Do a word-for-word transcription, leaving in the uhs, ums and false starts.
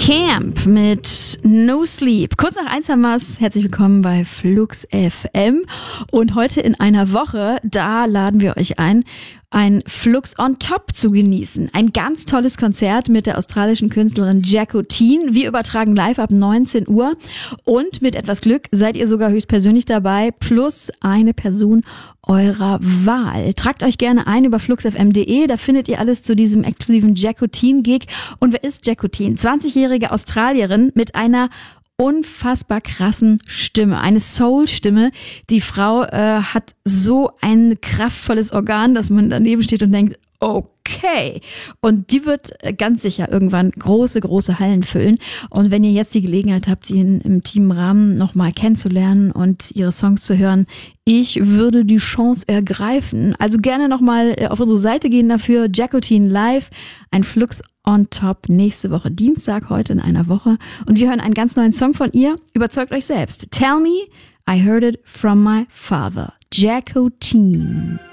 Camp mit No Sleep. Kurz nach eins haben wir's. Herzlich willkommen bei Flux F M. Und heute in einer Woche, da laden wir euch ein, ein Flux on Top zu genießen. Ein ganz tolles Konzert mit der australischen Künstlerin Jacotine. Wir übertragen live ab neunzehn Uhr. Und mit etwas Glück seid ihr sogar höchstpersönlich dabei, plus eine Person eurer Wahl. Tragt euch gerne ein über flux f m punkt d e, da findet ihr alles zu diesem exklusiven Jacotine-Gig. Und wer ist Jacotine? zwanzigjährige Australierin mit einer unfassbar krassen Stimme, eine Soul-Stimme. Die Frau äh, hat so ein kraftvolles Organ, dass man daneben steht und denkt, okay. Und die wird ganz sicher irgendwann große, große Hallen füllen. Und wenn ihr jetzt die Gelegenheit habt, sie in, im Teamrahmen nochmal kennenzulernen und ihre Songs zu hören, ich würde die Chance ergreifen. Also gerne nochmal auf unsere Seite gehen dafür. Jacotine live, ein Flux on Top nächste Woche Dienstag, heute in einer Woche. Und wir hören einen ganz neuen Song von ihr. Überzeugt euch selbst. Tell me I heard it from my father. Jacotine.